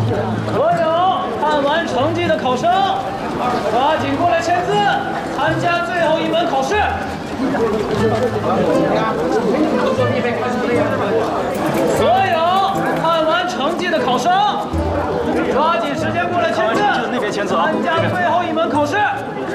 所有看完成绩的考生，抓紧过来签字，参加最后一门考试。所有看完成绩的考生，抓紧时间过来签字，参加最后一门考试。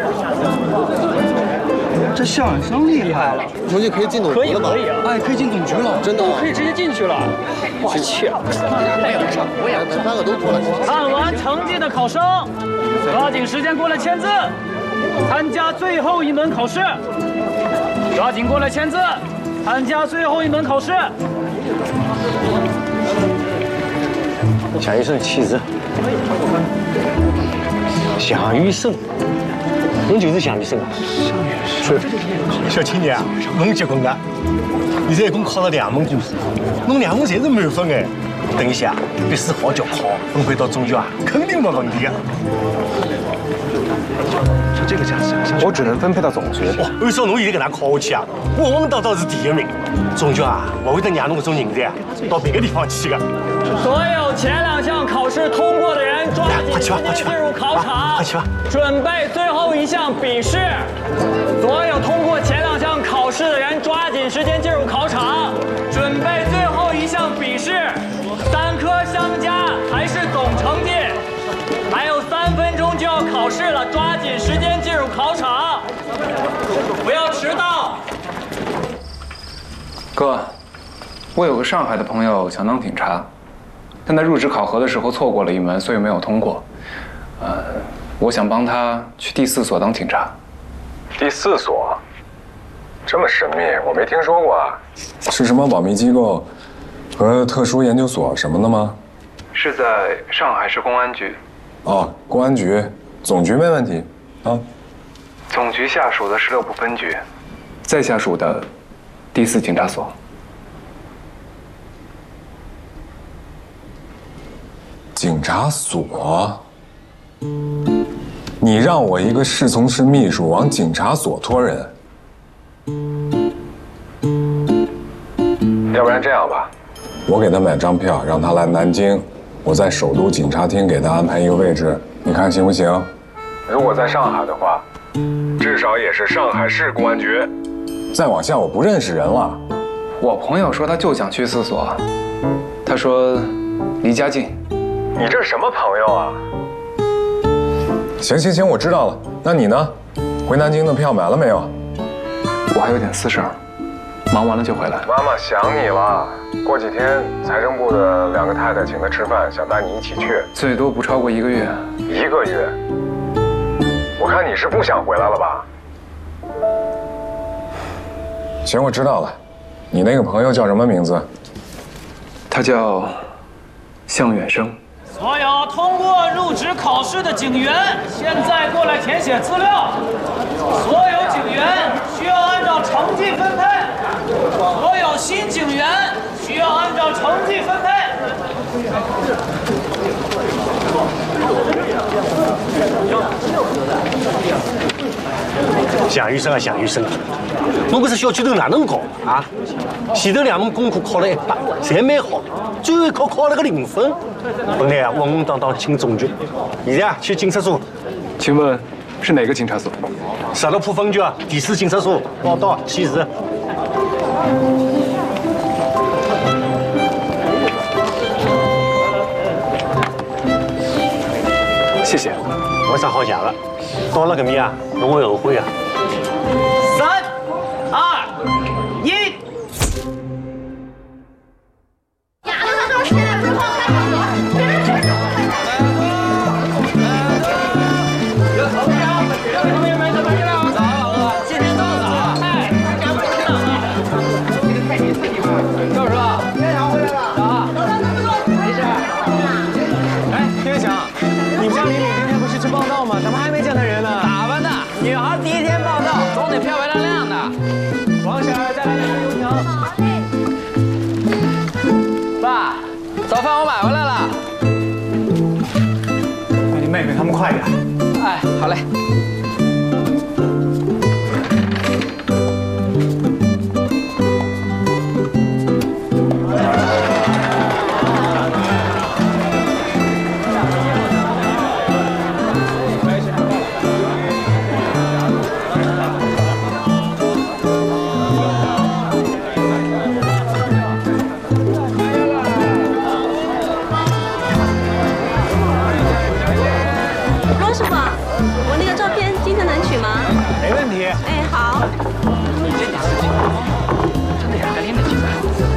这校长生厉害了， 成绩可以进总局了吧？ 可以啊， 哎，可以进总局了， 真的可以直接进去了。我去， 我也3个都出来。 看完成绩的考生，抓紧时间过来签字，参加最后一门考试。抓紧过来签字，参加最后一门考试。 夏医生气质，夏雨生，侬就是夏雨生啊？ 是，小青年啊，侬结棍啊！你这一共考了2门公司，侬2门侪是满分哎。等一下，笔试好叫考，分配到中学啊，肯定没问题的。 就这个架势，我只能分配到总局。 哦，按照侬现在搿能考下去啊，稳稳当当是第1名。中学啊，不会得让侬搿种人才啊到别个地方去的。 所有前2项考试通过的人，抓紧时间进入考场， 快去吧， 准备最后一项笔试。所有通过前2项考试的人，抓紧时间进入考场，准备最后一项笔试。3科相加还是总成绩？还有3分钟就要考试了，抓紧时间进入考场，不要迟到。 哥，我有个上海的朋友想当警察，但在入职考核的时候错过了一门，所以没有通过。我想帮他去第4所当警察。 第4所，这么神秘，我没听说过啊。 是什么保密机构和特殊研究所什么的吗？ 是在上海市公安局。 哦，公安局，总局没问题啊。 总局下属的16部分局，再下属的第4警察所。 警察所？你让我一个侍从室秘书往警察所托人？ 要不然这样吧， 我给他买张票，让他来南京，我在首都警察厅给他安排一个位置，你看行不行？ 如果在上海的话，至少也是上海市公安局。 再往下我不认识人了。 我朋友说他就想去4所，他说离家近。 你这是什么朋友啊？ 行，我知道了。那你呢？回南京的票买了没有？ 我还有点私事儿，忙完了就回来。 妈妈想你了，过几天财政部的2个太太请她吃饭，想带你一起去。 最多不超过1个月。 1个月？我看你是不想回来了吧？ 行，我知道了。你那个朋友叫什么名字？ 他叫向远生。 所有通过入职考试的警员，现在过来填写资料。所有警员需要按照成绩分配，所有新警员需要按照成绩分配。 夏雨生啊，夏雨生，侬搿只小区头哪能搞啊？前头2门功课考了100，侪蛮好，最后一考了个0分。本来啊稳稳当当进总局，现在啊去警察所。 请问是哪个警察所 16铺分局啊，第4警察所报到起事。 谢谢。 没啥好讲的，到了搿面啊，侬会后悔啊。 3、2、1。女孩第1天报道，总得漂漂亮亮的。王婶儿，再来2份油条。爸，早饭我买回来了。 那你妹妹他们快点。 哎，好嘞。 哎，好。 你这件事情真的要该练得起来。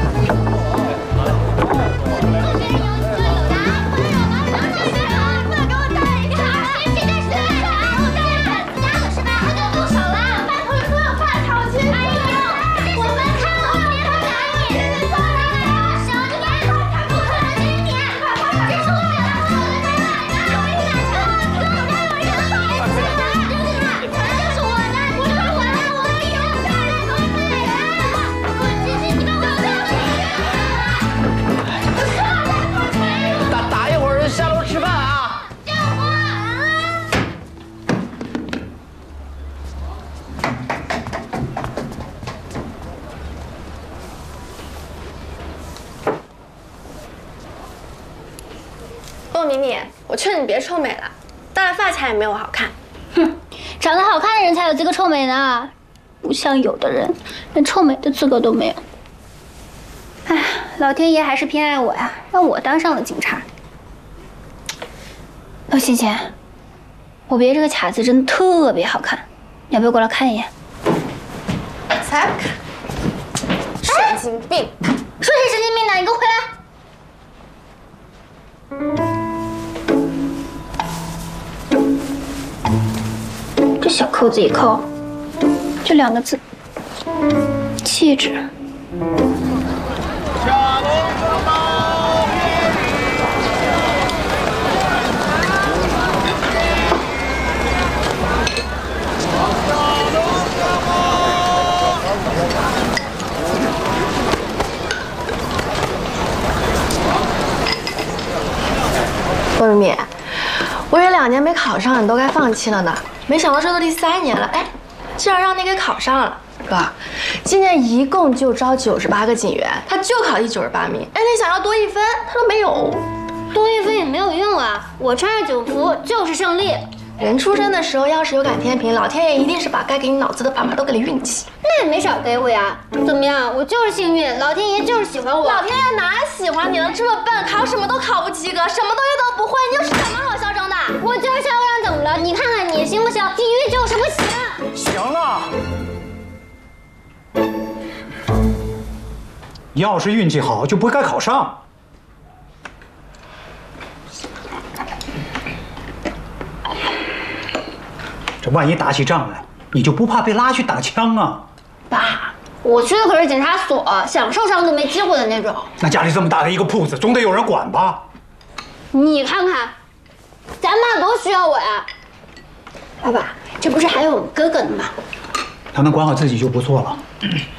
打一会儿下楼吃饭啊！ 陆米米，我劝你别臭美了，戴了发卡也没我好看。 哼，长得好看的人才有资格臭美呢，不像有的人连臭美的资格都没有。哎，老天爷还是偏爱我呀，让我当上了警察。哦，欣欣，我别这个卡子真的特别好看，你要不要过来看一眼？ 才不看！神经病！ 说谁神经病呢？你给我回来！这小扣子一扣，就2个字：气质。 陆米米，我以为2年没考上，你都该放弃了呢。没想到这都第3年了，哎，竟然让你给考上了。哥，今年一共就招98个警员，他就考第98名。哎，你想要多1分，他都没有。 多1分也没有用啊！我穿上警服就是胜利。 人出生的时候要是有感天平，老天爷一定是把该给你脑子的砝码都给了运气。 那也没少给我呀。怎么样？我就是幸运，老天爷就是喜欢我。 老天爷哪喜欢你了？这么笨，考什么都考不及格，什么东西都不会，你有什么好嚣张的？ 我就是嚣张，怎么了？你看看你行不行？体育就是不行。 行了。要是运气好，就不该考上。这万一打起仗来，你就不怕被拉去打枪啊？ 爸，我去的可是警察所，想受伤都没机会的那种。 那家里这么大的一个铺子，总得有人管吧？ 你看看，咱妈多需要我呀！爸爸，这不是还有我们哥哥呢吗？ 他能管好自己就不错了。